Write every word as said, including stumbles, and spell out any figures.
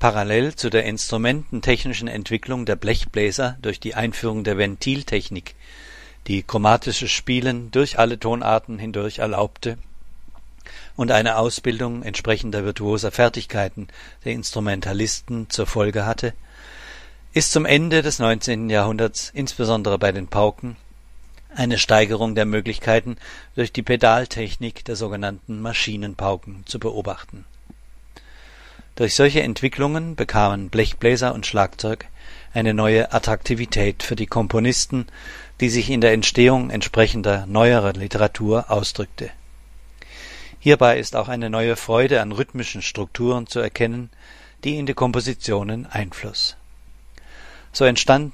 Parallel zu der instrumententechnischen Entwicklung der Blechbläser durch die Einführung der Ventiltechnik, die chromatisches Spielen durch alle Tonarten hindurch erlaubte und eine Ausbildung entsprechender virtuoser Fertigkeiten der Instrumentalisten zur Folge hatte, ist zum Ende des neunzehnten Jahrhunderts insbesondere bei den Pauken eine Steigerung der Möglichkeiten durch die Pedaltechnik der sogenannten Maschinenpauken zu beobachten. Durch solche Entwicklungen bekamen Blechbläser und Schlagzeug eine neue Attraktivität für die Komponisten, die sich in der Entstehung entsprechender neuerer Literatur ausdrückte. Hierbei ist auch eine neue Freude an rhythmischen Strukturen zu erkennen, die in die Kompositionen einfloss. So entstand